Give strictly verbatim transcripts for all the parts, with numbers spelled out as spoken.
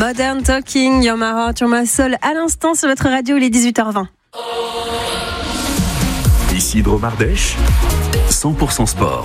Modern Talking, You're My Heart, You're My Soul, à l'instant sur votre radio, il est dix-huit heures vingt. Ici Drôme Ardèche, cent pour cent sport.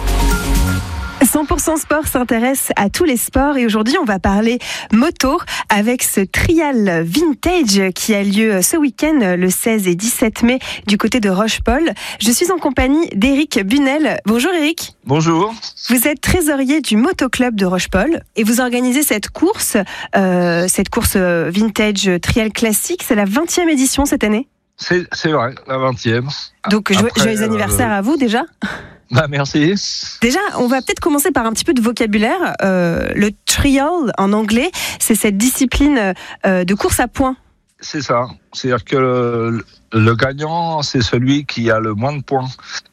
cent pour cent sport s'intéresse à tous les sports et aujourd'hui on va parler moto avec ce trial vintage qui a lieu ce week-end le seize et dix-sept mai du côté de Rochepole. Je suis en compagnie d'Éric Bunel. Bonjour Éric. Bonjour. Vous êtes trésorier du motoclub de Rochepole et vous organisez cette course, euh, cette course vintage trial classique. C'est la vingtième édition cette année. C'est, c'est vrai, la vingtième. Donc Après, joyeux euh, anniversaire à vous déjà. Bah merci. Déjà, on va peut-être commencer par un petit peu de vocabulaire. Euh, le trial en anglais, c'est cette discipline euh, de course à points. C'est ça. C'est-à-dire que le, le gagnant, c'est celui qui a le moins de points.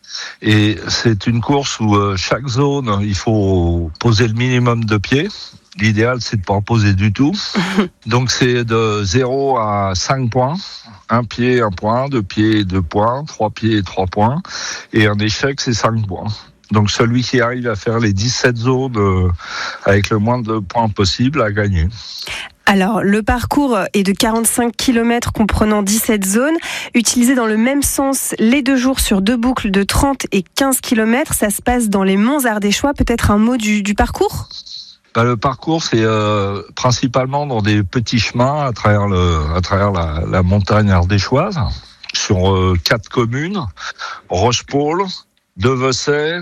Et c'est une course où euh, chaque zone, il faut poser le minimum de pieds. L'idéal, c'est de pas en poser du tout. Donc, c'est de zéro à cinq points. Un pied, un point. Deux pieds, deux points. Trois pieds, trois points. Et un échec, c'est cinq points. Donc, celui qui arrive à faire les dix-sept zones euh, avec le moins de points possible a gagné. Alors, le parcours est de quarante-cinq kilomètres comprenant dix-sept zones, utilisé dans le même sens les deux jours sur deux boucles de trente et quinze kilomètres. Ça se passe dans les monts ardéchois. Peut-être un mot du, du parcours ? Bah, le parcours, c'est euh, principalement dans des petits chemins à travers, le, à travers la, la montagne ardéchoise, sur euh, quatre communes, Rochepole, Devesset,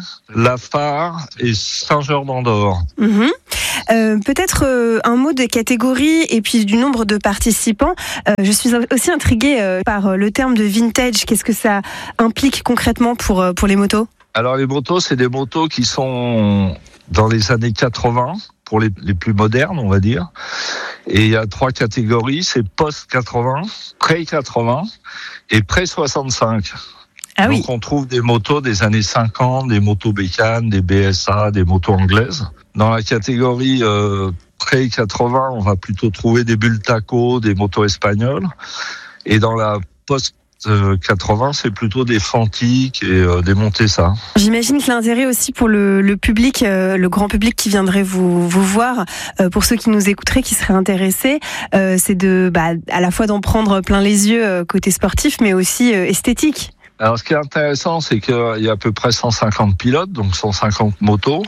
Lafare et Saint-Georges-d'Andorre. Mmh. Euh, peut-être euh, un mot des catégories et puis du nombre de participants. Euh, je suis aussi intriguée euh, par le terme de vintage. Qu'est-ce que ça implique concrètement pour, pour les motos ? Alors les motos, c'est des motos qui sont dans les années quatre-vingts, pour les, les plus modernes, on va dire. Et il y a trois catégories, c'est post-quatre-vingts, pré-quatre-vingts et pré-soixante-cinq. Ah oui. Donc on trouve des motos des années cinquante, des motos bécanes, des B S A, des motos anglaises. Dans la catégorie euh, pré-quatre-vingts, on va plutôt trouver des Bultaco, des motos espagnoles. Et dans la post quatre-vingts, c'est plutôt des Fantic et euh, des Montesa. J'imagine que l'intérêt aussi pour le, le public, euh, le grand public qui viendrait vous, vous voir, euh, pour ceux qui nous écouteraient, qui seraient intéressés, euh, c'est de, bah, à la fois d'en prendre plein les yeux euh, côté sportif, mais aussi euh, esthétique. Alors, ce qui est intéressant, c'est qu'il y a à peu près cent cinquante pilotes, donc cent cinquante motos.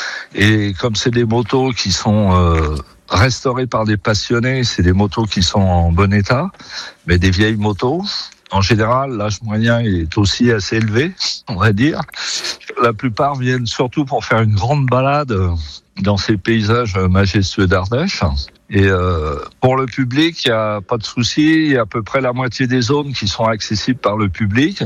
Et comme c'est des motos qui sont euh, restaurées par des passionnés, c'est des motos qui sont en bon état, mais des vieilles motos. En général, l'âge moyen est aussi assez élevé, on va dire. La plupart viennent surtout pour faire une grande balade dans ces paysages majestueux d'Ardèche. Et euh, pour le public, il n'y a pas de souci. Il y a à peu près la moitié des zones qui sont accessibles par le public.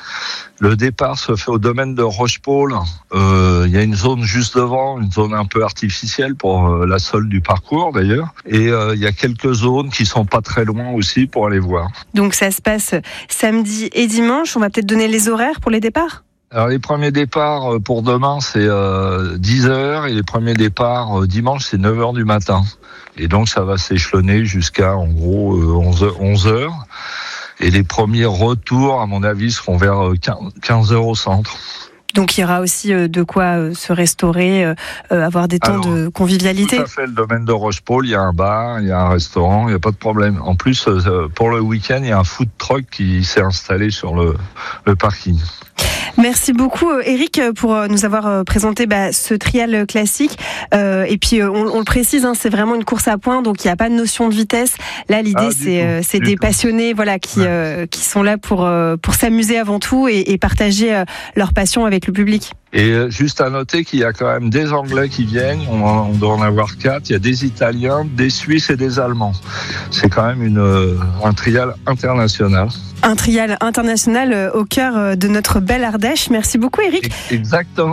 Le départ se fait au domaine de Rochepole. Euh, il y a une zone juste devant, une zone un peu artificielle pour euh, la sole du parcours d'ailleurs. Et euh, il y a quelques zones qui sont pas très loin aussi pour aller voir. Donc ça se passe samedi et dimanche. On va peut-être donner les horaires pour les départs ? Alors les premiers départs pour demain c'est euh, dix heures et les premiers départs euh, dimanche c'est neuf heures du matin. Et donc ça va s'échelonner jusqu'à en gros euh, onze heures. Et les premiers retours à mon avis seront vers quinze heures au centre. Donc il y aura aussi de quoi se restaurer, euh, avoir des temps Alors, de convivialité. Tout à fait, le domaine de Rochepole, il y a un bar, il y a un restaurant, il n'y a pas de problème. En plus, pour le week-end, il y a un food truck qui s'est installé sur le, le parking. Merci beaucoup Éric pour nous avoir présenté bah, ce trial classique. Euh, et puis on, on le précise, hein, c'est vraiment une course à points, donc il n'y a pas de notion de vitesse. Là, l'idée ah, c'est, euh, c'est des tout. passionnés, voilà, qui, ouais. euh, qui sont là pour euh, pour s'amuser avant tout et, et partager euh, leur passion avec le public. Et juste à noter qu'il y a quand même des Anglais qui viennent, on, on doit en avoir quatre, il y a des Italiens, des Suisses et des Allemands. C'est quand même une, un trial international. Un trial international au cœur de notre belle Ardèche. Merci beaucoup Éric. Exactement.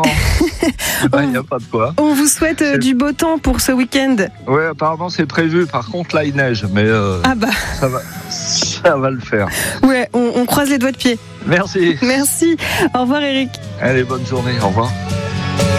Il n'y a pas de quoi. On vous souhaite c'est... du beau temps pour ce week-end. Oui, apparemment c'est prévu. Par contre là il neige, mais euh, ah bah. ça, va, ça va le faire. Ouais, on, on croise les doigts de pied. Merci. Merci. Au revoir Éric. Allez, bonne journée. Au revoir.